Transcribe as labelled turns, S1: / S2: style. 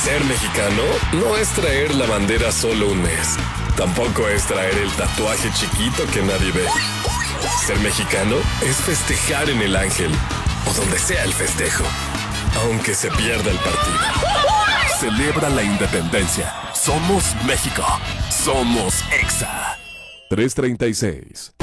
S1: Ser mexicano no es traer la bandera solo un mes. Tampoco es traer el tatuaje chiquito que nadie ve. Ser mexicano es festejar en el Ángel o donde sea el festejo, aunque se pierda el partido.
S2: Celebra la independencia. Somos México. Somos EXA.
S3: 336